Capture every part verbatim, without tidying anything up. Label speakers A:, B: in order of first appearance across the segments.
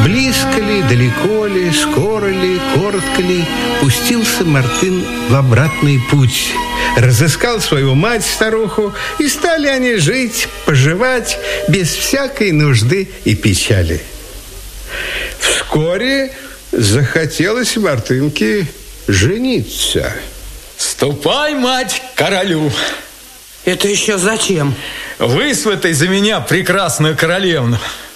A: Близко ли, далеко ли, скоро ли, коротко ли, пустился Мартын в обратный путь. Разыскал свою мать-старуху, и стали они жить, поживать без всякой нужды и печали. Вскоре захотелось Мартынке жениться.
B: Ступай, мать, к королю.
C: Это еще зачем?
B: Высватай за меня прекрасную королевну.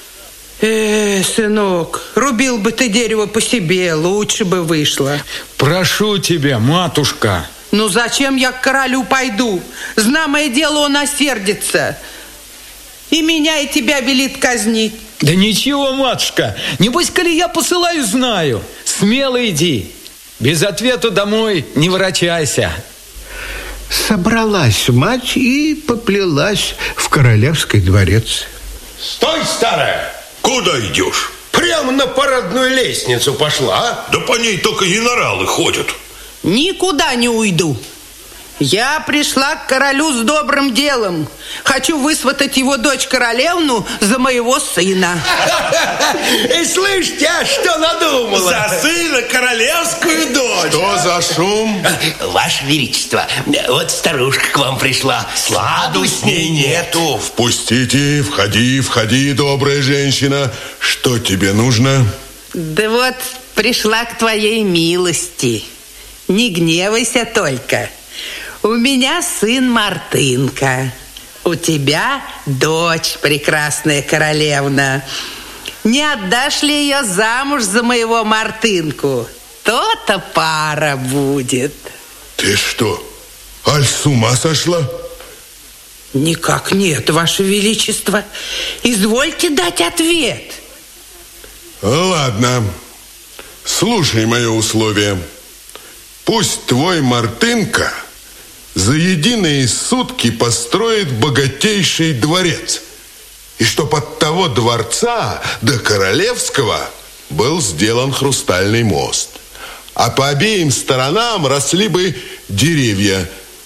C: Э, сынок, рубил бы ты дерево по себе, лучше бы вышло.
B: Прошу тебя, матушка.
C: Ну зачем я к королю пойду? Знамое дело, он осердится. И меня, и тебя велит казнить.
B: Да ничего, матушка. Небось, коли я посылаю, знаю. Смело иди. Без ответа домой не ворочайся.
A: Собралась мать и поплелась в королевский дворец.
D: Стой, старая!
E: Куда идешь?
D: Прямо на парадную лестницу пошла, а?
E: Да по ней только генералы ходят.
C: Никуда не уйду. Я пришла к королю с добрым делом. Хочу высватать его дочь королевну за моего сына.
D: И слышите, а что надумала?
E: За сына королевскую дочь.
D: Что за шум?
F: Ваше Величество, вот старушка к вам пришла. Сладу с ней нету.
E: Впустите, входи, входи, добрая женщина. Что тебе нужно?
C: Да вот пришла к твоей милости. Не гневайся только. У меня сын Мартынка. У тебя дочь, прекрасная королевна. Не отдашь ли ее замуж за моего Мартынку? То-то пара будет.
E: Ты что, аль с ума сошла?
C: Никак нет, Ваше Величество. Извольте дать ответ.
E: Ладно, слушай мое условие. Пусть твой Мартынка за единые сутки построит богатейший дворец, и чтоб от того дворца до королевского был сделан хрустальный мост, а по обеим сторонам росли бы деревья